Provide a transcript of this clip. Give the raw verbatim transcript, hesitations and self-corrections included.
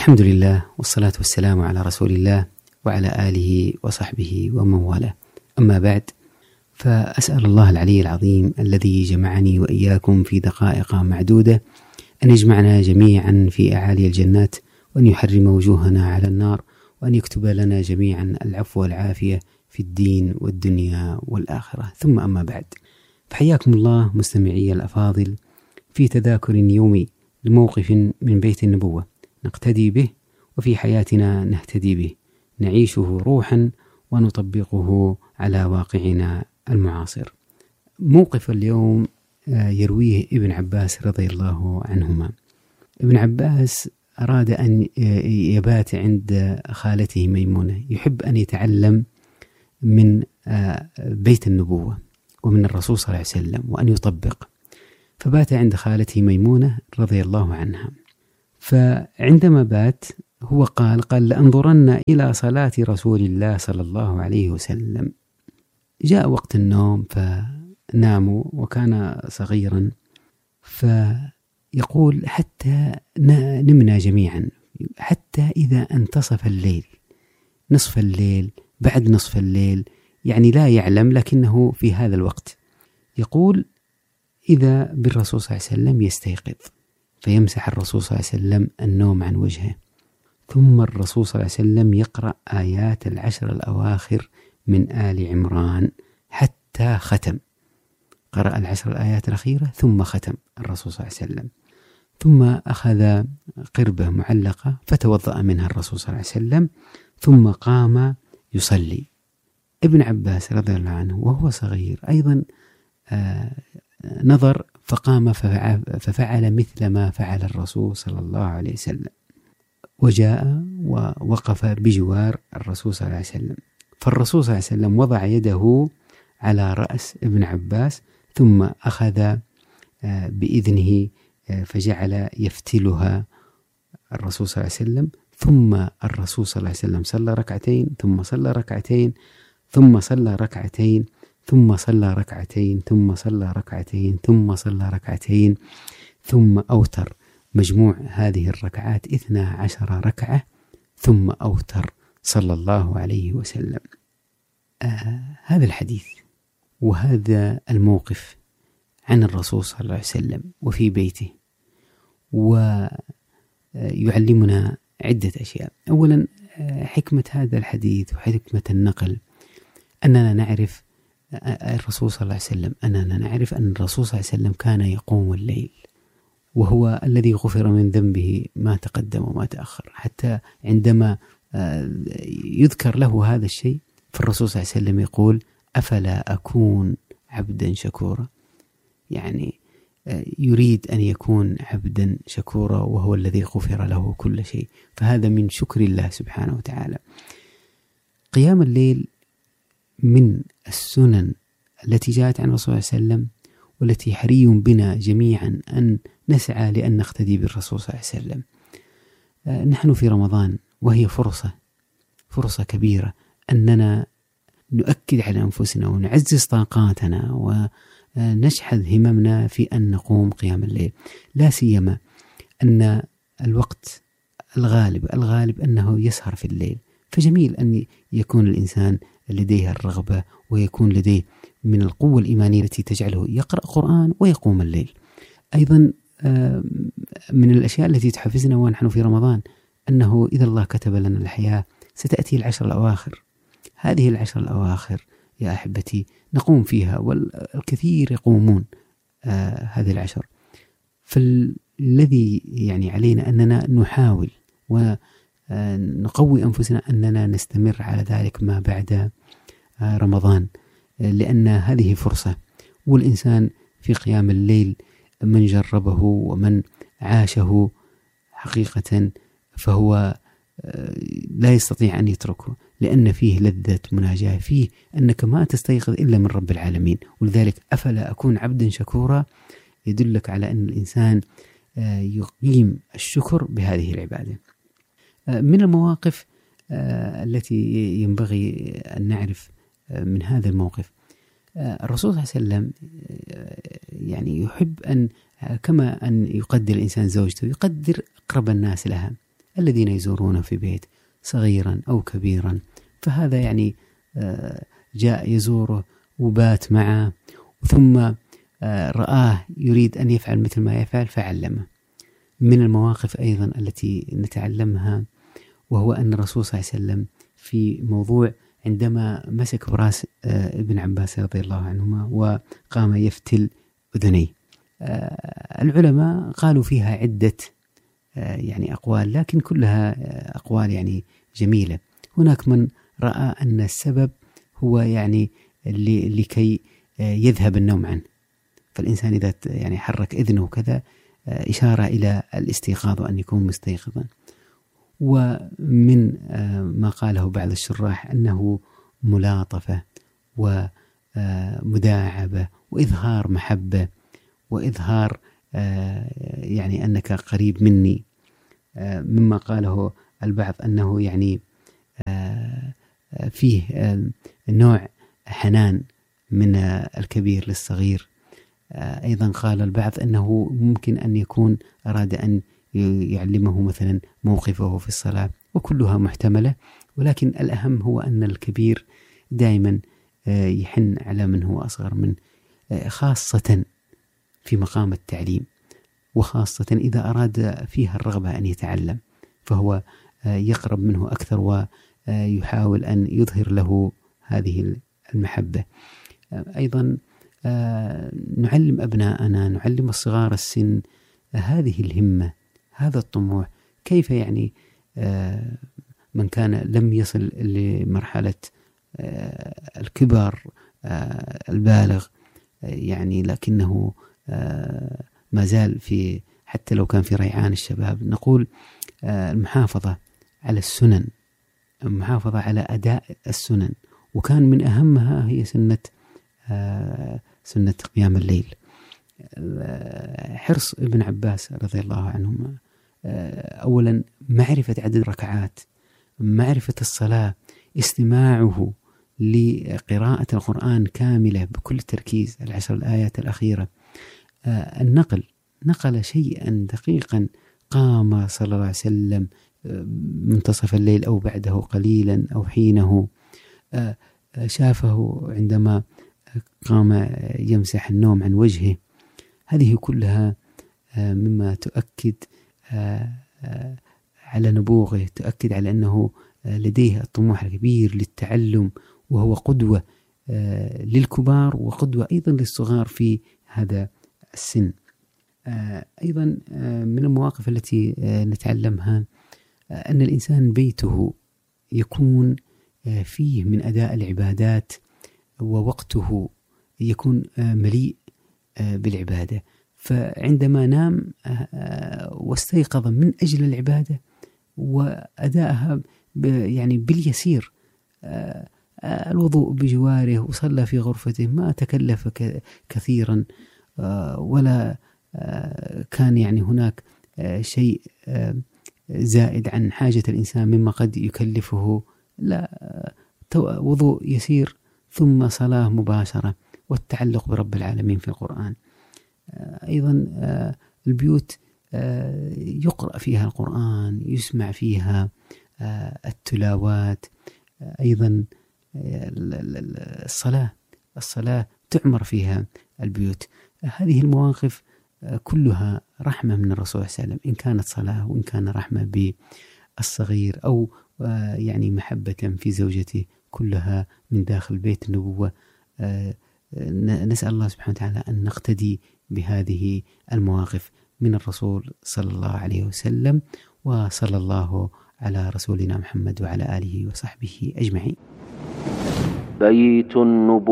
الحمد لله والصلاة والسلام على رسول الله وعلى آله وصحبه ومن والاه. أما بعد، فأسأل الله العلي العظيم الذي جمعني وإياكم في دقائق معدودة أن يجمعنا جميعا في أعالي الجنات، وأن يحرم وجوهنا على النار، وأن يكتب لنا جميعا العفو والعافية في الدين والدنيا والآخرة. ثم أما بعد، فحياكم الله مستمعي الأفاضل في تذاكر يومي لموقف من بيت النبوة نقتدي به، وفي حياتنا نهتدي به، نعيشه روحا ونطبقه على واقعنا المعاصر. موقف اليوم يرويه ابن عباس رضي الله عنهما. ابن عباس أراد أن يبات عند خالته ميمونة، يحب أن يتعلم من بيت النبوة ومن الرسول صلى الله عليه وسلم وأن يطبق، فبات عند خالته ميمونة رضي الله عنها. فعندما بات هو قال قال لأنظرن إلى صلاة رسول الله صلى الله عليه وسلم. جاء وقت النوم فناموا، وكان صغيرا، فيقول حتى نمنا جميعا، حتى إذا انتصف الليل، نصف الليل، بعد نصف الليل، يعني لا يعلم، لكنه في هذا الوقت يقول إذا بالرسول صلى الله عليه وسلم يستيقظ، فيمسح الرسول صلى الله عليه وسلم النوم عن وجهه، ثم الرسول صلى الله عليه وسلم يقرأ آيات العشر الأواخر من آل عمران حتى ختم. قرأ العشر الآيات الأخيرة ثم ختم الرسول صلى الله عليه وسلم، ثم أخذ قربة معلقة فتوضأ منها الرسول صلى الله عليه وسلم، ثم قام يصلي. ابن عباس رضي الله عنه وهو صغير أيضا آه نظر فقام ففعل مثل ما فعل الرسول صلى الله عليه وسلم، وجاء ووقف بجوار الرسول صلى الله عليه وسلم، فالرسول صلى الله عليه وسلم وضع يده على رأس ابن عباس، ثم أخذ بإذنه فجعل يفتلها الرسول صلى الله عليه وسلم، ثم الرسول صلى الله عليه وسلم صلى ركعتين، ثم صلى ركعتين، ثم صلى ركعتين، ثم صلى ركعتين، ثم صلى ركعتين، ثم صلى ركعتين، ثم أوتر. مجموع هذه الركعات اثنا عشر ركعة، ثم أوتر صلى الله عليه وسلم. آه هذا الحديث وهذا الموقف عن الرسول صلى الله عليه وسلم وفي بيته، ويعلمنا عدة أشياء. أولا، حكمة هذا الحديث وحكمة النقل أننا نعرف الرسول صلى الله عليه وسلم أننا نعرف أن الرسول صلى الله عليه وسلم كان يقوم الليل، وهو الذي غفر من ذنبه ما تقدم وما تأخر. حتى عندما يذكر له هذا الشيء، فالرسول صلى الله عليه وسلم يقول أفلا أكون عبدا شكورا، يعني يريد أن يكون عبدا شكورا وهو الذي غفر له كل شيء. فهذا من شكر الله سبحانه وتعالى. قيام الليل من السنن التي جاءت عن الرسول صلى الله عليه وسلم، والتي حري بنا جميعا أن نسعى لأن نقتدي بالرسول صلى الله عليه وسلم. نحن في رمضان، وهي فرصة فرصة كبيرة أننا نؤكد على أنفسنا ونعزز طاقاتنا ونشحذ هممنا في أن نقوم قيام الليل، لا سيما أن الوقت الغالب الغالب أنه يسهر في الليل. فجميل أن يكون الإنسان لديه الرغبة ويكون لديه من القوة الإيمانية التي تجعله يقرأ قرآن ويقوم الليل. أيضا من الأشياء التي تحفزنا ونحن في رمضان أنه إذا الله كتب لنا الحياة ستأتي العشر الأواخر. هذه العشر الأواخر يا أحبتي نقوم فيها، والكثير يقومون هذه العشر. فالذي يعني علينا أننا نحاول ونقوي أنفسنا أننا نستمر على ذلك ما بعد رمضان، لأن هذه فرصة. والإنسان في قيام الليل من جربه ومن عاشه حقيقة فهو لا يستطيع أن يتركه، لأن فيه لذة مناجاة، فيه أنك ما تستيقظ إلا من رب العالمين. ولذلك أفلا أكون عبدا شكورا يدلك على أن الإنسان يقيم الشكر بهذه العبادة. من المواقف التي ينبغي أن نعرف من هذا الموقف، الرسول صلى الله عليه وسلم يعني يحب أن كما أن يقدر الإنسان زوجته يقدر أقرب الناس لها. الذين يزورون في بيت صغيرا أو كبيرا، فهذا يعني جاء يزوره وبات معه، ثم رآه يريد أن يفعل مثل ما يفعل فعلمه. من المواقف أيضا التي نتعلمها وهو أن الرسول صلى الله عليه وسلم في موضوع عندما مسك براس ابن عباس رضي الله عنهما وقام يفتل أذنيه، العلماء قالوا فيها عدة يعني أقوال، لكن كلها أقوال يعني جميلة. هناك من رأى أن السبب هو يعني لكي يذهب النوم عنه، فالإنسان إذا يعني حرك إذنه كذا إشارة إلى الاستيقاظ وأن يكون مستيقظا. ومن ما قاله بعض الشراح أنه ملاطفة ومداعبة وإظهار محبة وإظهار يعني أنك قريب مني. مما قاله البعض أنه يعني فيه نوع حنان من الكبير للصغير. أيضا قال البعض أنه ممكن أن يكون أراد أن يعلمه مثلا موقفه في الصلاة، وكلها محتملة، ولكن الأهم هو أن الكبير دائما يحن على من هو أصغر منه، خاصة في مقام التعليم، وخاصة إذا أراد فيها الرغبة أن يتعلم، فهو يقرب منه أكثر ويحاول أن يظهر له هذه المحبة. أيضا نعلم أبناءنا، نعلم الصغار السن هذه الهمة، هذا الطموح. كيف يعني من كان لم يصل لمرحلة الكبر البالغ يعني لكنه ما زال في، حتى لو كان في ريعان الشباب، نقول المحافظة على السنن، المحافظة على أداء السنن، وكان من أهمها هي سنة سنة قيام الليل. حرص ابن عباس رضي الله عنهما أولا معرفة عدد الركعات، معرفة الصلاة، استماعه لقراءة القرآن كاملة بكل تركيز، العشر الآيات الأخيرة، النقل، نقل شيئا دقيقا، قام صلى الله عليه وسلم منتصف الليل أو بعده قليلا أو حينه، شافه عندما قام يمسح النوم عن وجهه. هذه كلها مما تؤكد على نبوغه، تؤكد على أنه لديه الطموح الكبير للتعلم، وهو قدوة للكبار وقدوة أيضا للصغار في هذا السن. أيضا من المواقف التي نتعلمها أن الإنسان بيته يكون فيه من أداء العبادات، ووقته يكون مليء بالعبادة، فعندما نام واستيقظ من أجل العبادة وأدائها يعني باليسير، الوضوء بجواره وصلى في غرفته، ما تكلف كثيرا ولا كان يعني هناك شيء زائد عن حاجة الإنسان مما قد يكلفه، لا، وضوء يسير ثم صلاة مباشرة، والتعلق برب العالمين في القرآن. أيضا البيوت يقرأ فيها القرآن، يسمع فيها التلاوات. أيضا الصلاة الصلاة تعمر فيها البيوت. هذه المواقف كلها رحمة من الرسول صلى الله عليه وسلم، إن كانت صلاة وإن كان رحمة بالصغير أو يعني محبة في زوجته، كلها من داخل بيت النبوة. نسأل الله سبحانه وتعالى أن نقتدي بهذه المواقف من الرسول صلى الله عليه وسلم، وصلى الله على رسولنا محمد وعلى آله وصحبه أجمعين. بيت النبوة.